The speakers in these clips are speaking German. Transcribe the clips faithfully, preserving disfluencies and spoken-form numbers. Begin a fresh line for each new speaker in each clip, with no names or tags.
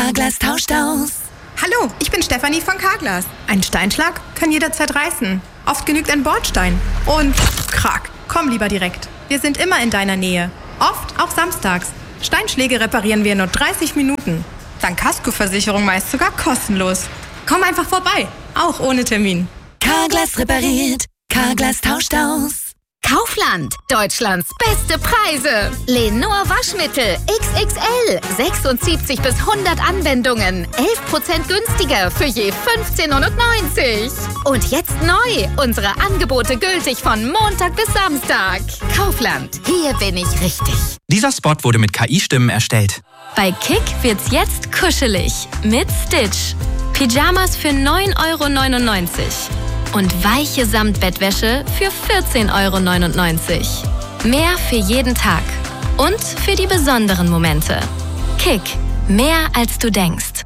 Carglass tauscht aus.
Hallo, ich bin Stefanie von Carglass. Ein Steinschlag kann jederzeit reißen. Oft genügt ein Bordstein. Und krack, komm lieber direkt. Wir sind immer in deiner Nähe. Oft auch samstags. Steinschläge reparieren wir in nur dreißig Minuten. Dank Kaskoversicherung meist sogar kostenlos. Komm einfach vorbei, auch ohne Termin.
Carglass repariert. Carglass tauscht aus.
Kaufland, Deutschlands beste Preise. Lenor Waschmittel X X L, sechsundsiebzig bis hundert Anwendungen, elf Prozent günstiger für je fünfzehn neunundneunzig. Und jetzt neu, unsere Angebote gültig von Montag bis Samstag. Kaufland, hier bin ich richtig.
Dieser Spot wurde mit K I-Stimmen erstellt.
Bei Kick wird's jetzt kuschelig mit Stitch. Pyjamas für neun Euro neunundneunzig. Und weiche Samtbettwäsche für vierzehn Euro neunundneunzig. Mehr für jeden Tag. Und für die besonderen Momente. Kick. Mehr als du denkst.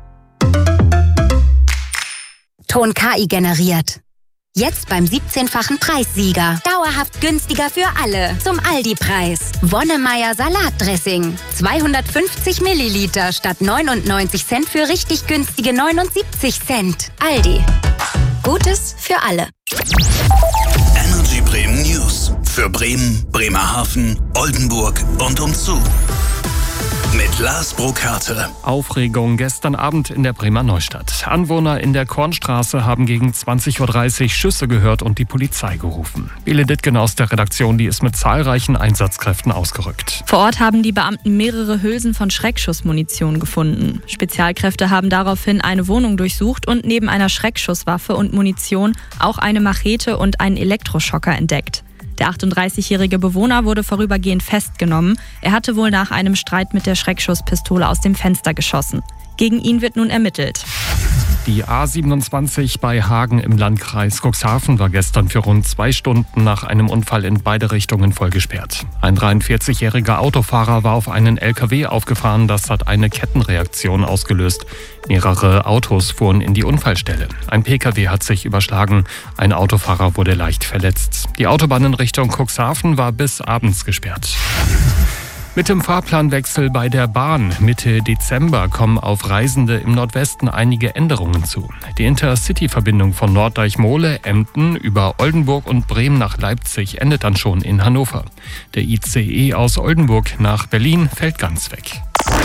Ton K I generiert. Jetzt beim siebzehnfachen Preissieger. Dauerhaft günstiger für alle. Zum Aldi-Preis. Wonnemeier Salatdressing. zweihundertfünfzig Milliliter statt neunundneunzig Cent für richtig günstige neunundsiebzig Cent. Aldi. Gutes für alle.
Energy Bremen News. Für Bremen, Bremerhaven, Oldenburg und umzu. Mit Lars Burkhardt.
Aufregung gestern Abend in der Bremer Neustadt. Anwohner in der Kornstraße haben gegen zwanzig Uhr dreißig Schüsse gehört und die Polizei gerufen. Bele Dittgen aus der Redaktion, die ist mit zahlreichen Einsatzkräften ausgerückt.
Vor Ort haben die Beamten mehrere Hülsen von Schreckschussmunition gefunden. Spezialkräfte haben daraufhin eine Wohnung durchsucht und neben einer Schreckschusswaffe und Munition auch eine Machete und einen Elektroschocker entdeckt. Der achtunddreißigjährige Bewohner wurde vorübergehend festgenommen. Er hatte wohl nach einem Streit mit der Schreckschusspistole aus dem Fenster geschossen. Gegen ihn wird nun ermittelt.
Die A siebenundzwanzig bei Hagen im Landkreis Cuxhaven war gestern für rund zwei Stunden nach einem Unfall in beide Richtungen voll gesperrt. Ein dreiundvierzigjähriger Autofahrer war auf einen L K W aufgefahren, das hat eine Kettenreaktion ausgelöst. Mehrere Autos fuhren in die Unfallstelle. Ein P K W hat sich überschlagen, ein Autofahrer wurde leicht verletzt. Die Autobahn in Richtung Cuxhaven war bis abends gesperrt. Mit dem Fahrplanwechsel bei der Bahn Mitte Dezember kommen auf Reisende im Nordwesten einige Änderungen zu. Die Intercity-Verbindung von Norddeich-Mohle, Emden über Oldenburg und Bremen nach Leipzig endet dann schon in Hannover. Der I C E aus Oldenburg nach Berlin fällt ganz weg.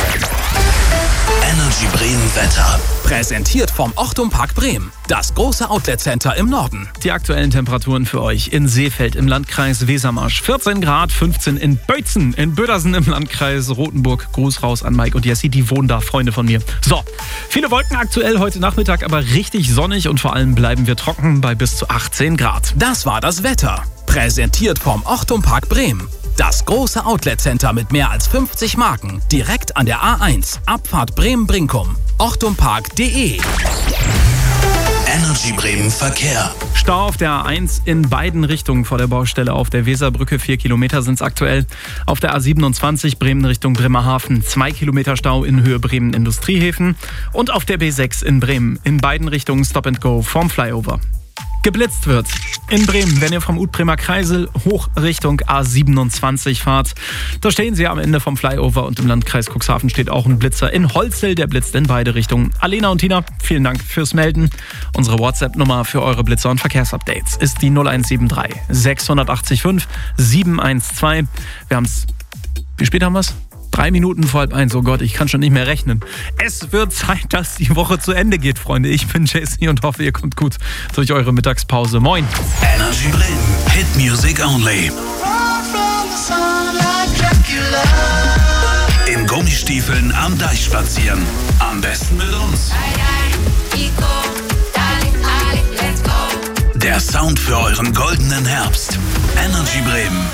Energy Bremen Wetter.
Präsentiert vom Ochtum Park Bremen. Das große Outlet-Center im Norden. Die aktuellen Temperaturen für euch in Seefeld im Landkreis Wesermarsch. vierzehn Grad, fünfzehn in Bötzen, in Bödersen im Landkreis Rothenburg. Gruß raus an Mike und Jessie, die wohnen da, Freunde von mir. So, viele Wolken aktuell heute Nachmittag, aber richtig sonnig und vor allem bleiben wir trocken bei bis zu achtzehn Grad.
Das war das Wetter. Präsentiert vom Ochtum Park Bremen. Das große Outlet-Center mit mehr als fünfzig Marken. Direkt an der A eins. Abfahrt Bremen-Brinkum. ochtumpark punkt de. Energy Bremen Verkehr.
Stau auf der A eins in beiden Richtungen vor der Baustelle auf der Weserbrücke. Vier Kilometer sind es aktuell. Auf der A siebenundzwanzig Bremen Richtung Bremerhaven. Zwei Kilometer Stau in Höhe Bremen Industriehäfen. Und auf der B sechs in Bremen. In beiden Richtungen Stop and Go vom Flyover. Geblitzt wird in Bremen, wenn ihr vom Utbremer Kreisel hoch Richtung A siebenundzwanzig fahrt. Da stehen sie am Ende vom Flyover und im Landkreis Cuxhaven steht auch ein Blitzer in Holzel, der blitzt in beide Richtungen. Alena und Tina, vielen Dank fürs Melden. Unsere WhatsApp-Nummer für eure Blitzer- und Verkehrsupdates ist die null eins sieben drei sechs acht fünf sieben eins zwei. Wir haben es, wie spät haben wir es? Drei Minuten vor halb eins, oh Gott, ich kann schon nicht mehr rechnen. Es wird Zeit, dass die Woche zu Ende geht, Freunde. Ich bin Jesse und hoffe, ihr kommt gut durch eure Mittagspause. Moin.
Energy Bremen, Hit Music Only. In Gummistiefeln am Deich spazieren. Am besten mit uns. Der Sound für euren goldenen Herbst. Energy Bremen.